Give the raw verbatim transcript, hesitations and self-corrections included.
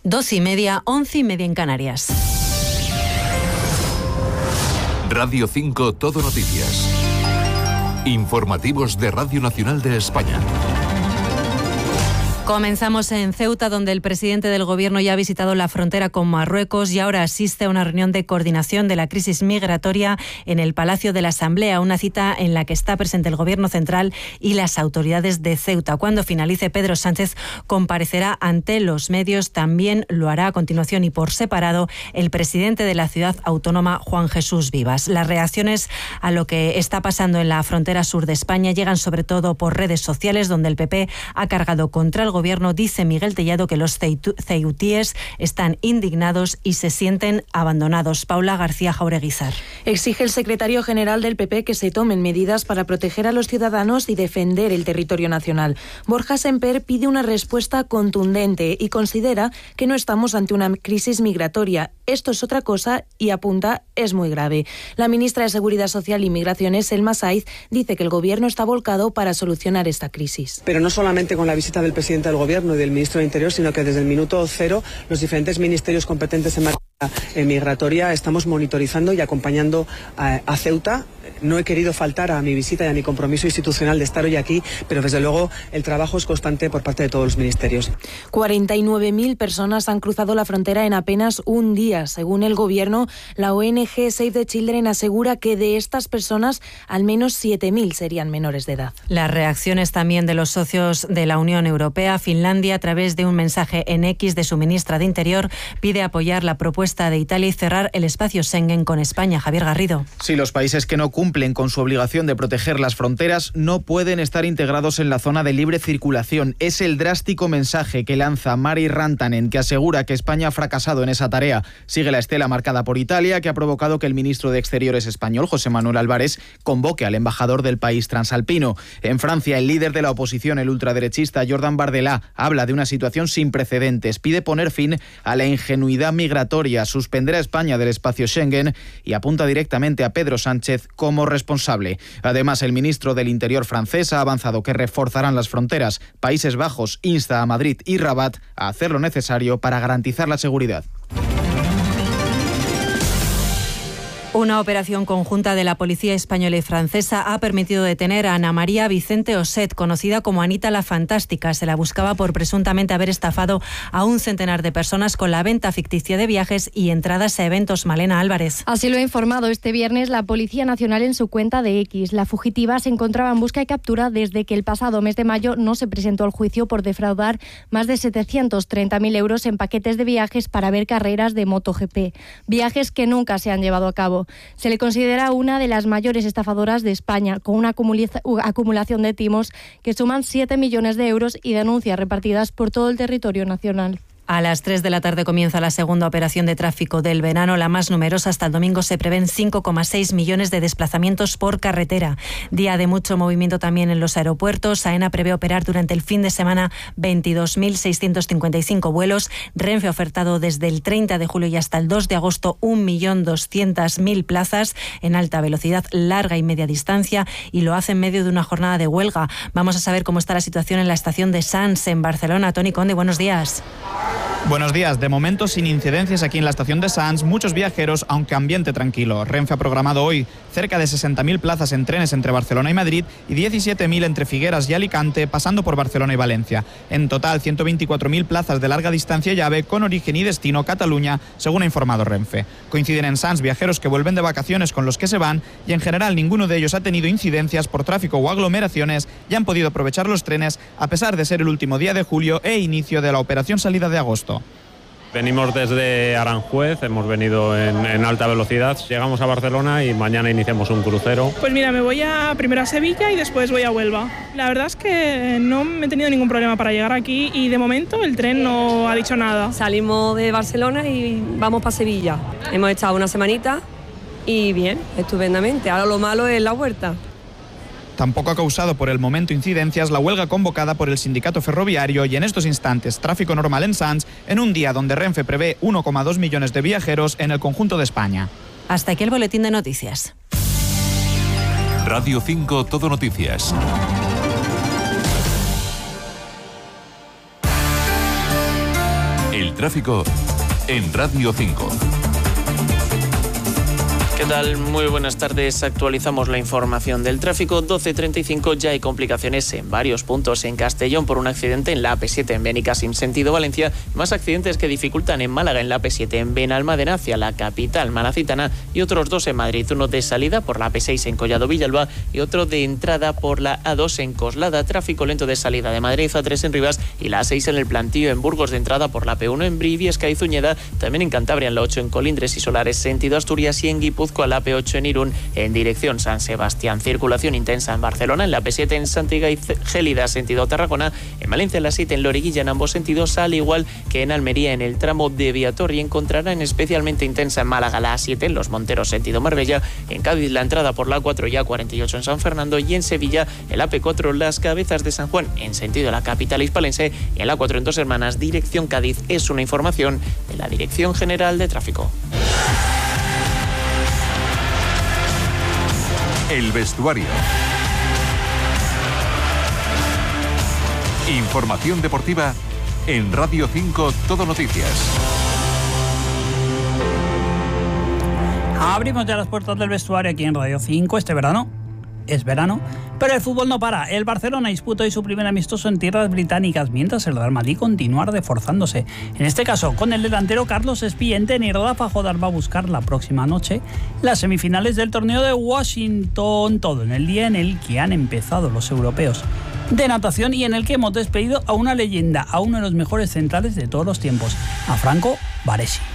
Dos y media, once y media en Canarias. Radio cinco Todo Noticias. Informativos de Radio Nacional de España. Comenzamos en Ceuta, donde el presidente del Gobierno ya ha visitado la frontera con Marruecos y ahora asiste a una reunión de coordinación de la crisis migratoria en el Palacio de la Asamblea, una cita en la que está presente el Gobierno central y las autoridades de Ceuta. Cuando finalice, Pedro Sánchez comparecerá ante los medios. También lo hará a continuación y por separado el presidente de la ciudad autónoma, Juan Jesús Vivas. Las reacciones a lo que está pasando en la frontera sur de España llegan sobre todo por redes sociales, donde el P P ha cargado contra el Gobierno. Dice Miguel Tellado que los ceutíes están indignados y se sienten abandonados. Paula García Jaureguizar. Exige el secretario general del P P que se tomen medidas para proteger a los ciudadanos y defender el territorio nacional. Borja Semper pide una respuesta contundente y considera que no estamos ante una crisis migratoria. Esto es otra cosa y apunta, es muy grave. La ministra de Seguridad Social y Migraciones, Selma Saiz, dice que el Gobierno está volcado para solucionar esta crisis. Pero no solamente con la visita del presidente del Gobierno y del ministro de Interior, sino que desde el minuto cero los diferentes ministerios competentes en materia migratoria estamos monitorizando y acompañando a, a Ceuta. No he querido faltar a mi visita y a mi compromiso institucional de estar hoy aquí, pero desde luego el trabajo es constante por parte de todos los ministerios. cuarenta y nueve mil personas han cruzado la frontera en apenas un día. Según el Gobierno, la O N G Save the Children asegura que de estas personas al menos siete mil serían menores de edad. Las reacciones también de los socios de la Unión Europea. Finlandia, a través de un mensaje en X de su ministra de Interior, pide apoyar la propuesta de Italia y cerrar el espacio Schengen con España. Javier Garrido. Sí, los países que no cumplen con su obligación de proteger las fronteras no pueden estar integrados en la zona de libre circulación. Es el drástico mensaje que lanza Mari Rantanen, que asegura que España ha fracasado en esa tarea. Sigue la estela marcada por Italia, que ha provocado que el ministro de Exteriores español, José Manuel Álvarez, convoque al embajador del país transalpino. En Francia, el líder de la oposición, el ultraderechista Jordan Bardella, habla de una situación sin precedentes. Pide poner fin a la ingenuidad migratoria, suspender a España del espacio Schengen y apunta directamente a Pedro Sánchez como responsable. Además, el ministro del Interior francés ha avanzado que reforzarán las fronteras. Países Bajos insta a Madrid y Rabat a hacer lo necesario para garantizar la seguridad. Una operación conjunta de la policía española y francesa ha permitido detener a Ana María Vicente Oset, conocida como Anita la Fantástica. Se la buscaba por presuntamente haber estafado a un centenar de personas con la venta ficticia de viajes y entradas a eventos. Malena Álvarez. Así lo ha informado este viernes la Policía Nacional en su cuenta de X. La fugitiva se encontraba en busca y captura desde que el pasado mes de mayo no se presentó al juicio por defraudar más de setecientos treinta mil euros en paquetes de viajes para ver carreras de MotoGP. Viajes que nunca se han llevado a cabo. Se le considera una de las mayores estafadoras de España, con una acumulación de timos que suman siete millones de euros y denuncias repartidas por todo el territorio nacional. A las tres de la tarde comienza la segunda operación de tráfico del verano, la más numerosa. Hasta el domingo se prevén cinco coma seis millones de desplazamientos por carretera. Día de mucho movimiento también en los aeropuertos. AENA prevé operar durante el fin de semana veintidós mil seiscientos cincuenta y cinco vuelos. Renfe ha ofertado desde el treinta de julio y hasta el dos de agosto un millón doscientas mil plazas en alta velocidad, larga y media distancia, y lo hace en medio de una jornada de huelga. Vamos a saber cómo está la situación en la estación de Sants, en Barcelona. Toni Conde, buenos días. Buenos días. De momento sin incidencias aquí en la estación de Sants, muchos viajeros, aunque ambiente tranquilo. Renfe ha programado hoy cerca de sesenta mil plazas en trenes entre Barcelona y Madrid y diecisiete mil entre Figueras y Alicante, pasando por Barcelona y Valencia. En total, ciento veinticuatro mil plazas de larga distancia y AVE con origen y destino Cataluña, según ha informado Renfe. Coinciden en Sants viajeros que vuelven de vacaciones con los que se van y en general ninguno de ellos ha tenido incidencias por tráfico o aglomeraciones y han podido aprovechar los trenes a pesar de ser el último día de julio e inicio de la operación salida de agosto. Venimos desde Aranjuez, hemos venido en, en alta velocidad, llegamos a Barcelona y mañana iniciamos un crucero. Pues mira, me voy a, primero a Sevilla y después voy a Huelva. La verdad es que no he tenido ningún problema para llegar aquí y de momento el tren no ha dicho nada. Salimos de Barcelona y vamos para Sevilla. Hemos estado una semanita y bien, estupendamente. Ahora lo malo es la huerta. Tampoco ha causado por el momento incidencias la huelga convocada por el sindicato ferroviario y en estos instantes tráfico normal en Sants en un día donde Renfe prevé uno coma dos millones de viajeros en el conjunto de España. Hasta aquí el boletín de noticias. Radio cinco Todo Noticias. El tráfico en Radio cinco. ¿Qué tal? Muy buenas tardes. Actualizamos la información del tráfico. doce treinta y cinco, ya hay complicaciones en varios puntos. En Castellón por un accidente en la A P siete en Benicàssim, sentido Valencia. Más accidentes que dificultan en Málaga en la A P siete en Benalmádena hacia la capital malacitana y otros dos en Madrid. Uno de salida por la A P seis en Collado Villalba y otro de entrada por la A dos en Coslada. Tráfico lento de salida de Madrid, A tres en Rivas y la A seis en el Plantío en Burgos, de entrada por la P uno en Briviesca y Zuñeda. También en Cantabria en la ocho en Colindres y Solares, sentido Asturias, y en Guipúzcoa a la A P ocho en Irún en dirección San Sebastián. Circulación intensa en Barcelona, en la A P siete en Santiga y Gélida sentido Tarragona, en Valencia en la siete en Loriguilla en ambos sentidos, al igual que en Almería en el tramo de Viator, y encontrarán especialmente intensa en Málaga la A siete en Los Monteros sentido Marbella, en Cádiz la entrada por la A cuatro y A cuarenta y ocho en San Fernando, y en Sevilla el A P cuatro Las Cabezas de San Juan en sentido de la capital hispalense y en la A cuatro en Dos Hermanas dirección Cádiz. Es una información de la Dirección General de Tráfico. El vestuario. Información deportiva en Radio cinco Todo Noticias. Abrimos ya las puertas del vestuario aquí en Radio cinco este verano. Es verano, pero el fútbol no para. El Barcelona disputó hoy su primer amistoso en tierras británicas, mientras el Real Madrid continúa reforzándose. En este caso, con el delantero Carlos Espiente, y Rafa Jodar va a buscar la próxima noche las semifinales del torneo de Washington. Todo en el día en el que han empezado los europeos de natación y en el que hemos despedido a una leyenda, a uno de los mejores centrales de todos los tiempos, a Franco Baresi.